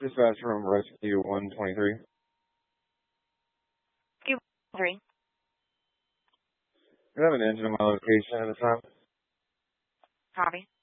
Dispatch room rescue 123. Q 3. Do you have an engine in my location at the time? Copy.